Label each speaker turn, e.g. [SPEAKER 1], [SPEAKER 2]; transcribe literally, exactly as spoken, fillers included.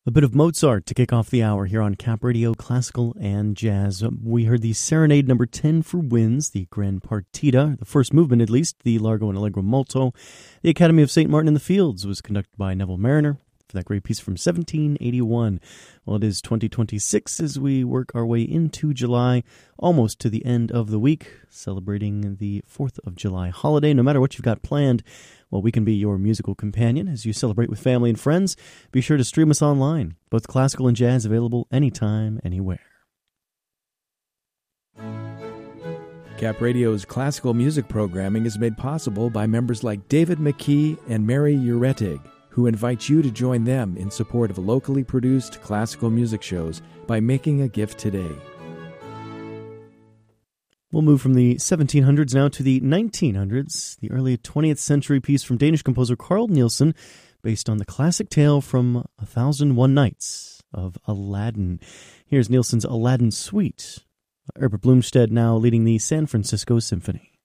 [SPEAKER 1] A bit of Mozart to kick off the hour here on Cap Radio Classical and Jazz. We heard the Serenade number ten for winds, the Grand Partita, the first movement at least, the Largo and Allegro Molto. The Academy of Saint Martin in the Fields was conducted by Neville Mariner for that great piece from seventeen eighty-one. Well, it is twenty twenty-six as we work our way into July, almost to the end of the week, celebrating the fourth of July holiday. No matter what you've got planned, well, we can be your musical companion as you celebrate with family and friends. Be sure to stream us online, both classical and jazz available anytime, anywhere.
[SPEAKER 2] Cap Radio's classical music programming is made possible by members like David McKee and Mary Uretig, who invite you to join them in support of locally produced classical music shows by making a gift today.
[SPEAKER 1] We'll move from the seventeen hundreds now to the nineteen hundreds, the early twentieth century piece from Danish composer Carl Nielsen, based on the classic tale from A Thousand and One Nights of Aladdin. Here's Nielsen's Aladdin Suite. Herbert Blomstedt now leading the San Francisco Symphony.